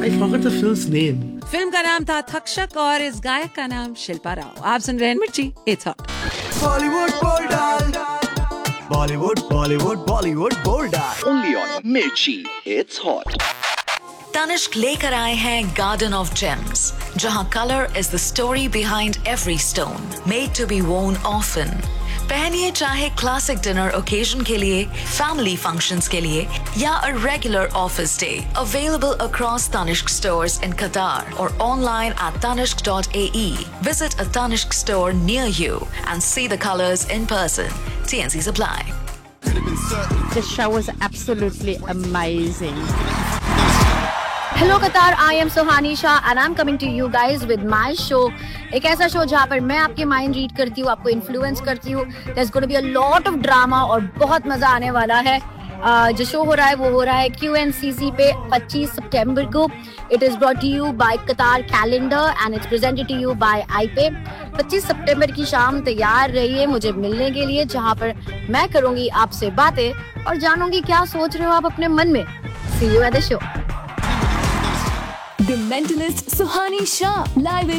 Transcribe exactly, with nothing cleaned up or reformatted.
I forgot the film's name. Film का नाम था थक्षक और इस गायक का नाम शिल्पा राव। आप सुन रहे हैं मिर्ची it's hot. Bollywood bold Bollywood Bollywood Bollywood bold Only on Mirchi. It's hot. Tanishq लेकर आए हैं गार्डन ऑफ जेम्स, जहां colour is the story behind every stone, made to be worn often. पहनिए चाहे क्लासिक डिनर ओकेजन के लिए, फैमिली फंक्शंस के लिए या a regular office day. Available across Tanishq stores in कतार और online at tanishq dot a e. Visit a Tanishq store near you and see the colors in person. T N Cs apply. The show was absolutely amazing. Hello Qatar, I am Suhani Shah and I'm coming to you guys with my show. एक ऐसा show जहाँ पर मैं आपके mind read करती हूँ, आपको influence करती हूँ। There's going to be a lot of drama और बहुत मजा आने वाला है। uh, जो शो हो रहा है वो हो रहा है Q N C C पे पच्चीस सितंबर को। It is brought to you by Qatar Calendar and it's presented to you by I P A Y. पच्चीस सितंबर की शाम तैयार रहिए मुझे मिलने के लिए, जहाँ पर मैं करूँगी आपसे बातें और जानूंगी क्या सोच रहे हो आप अपने मन में। See you at the show. The Mentalist Suhani Shah live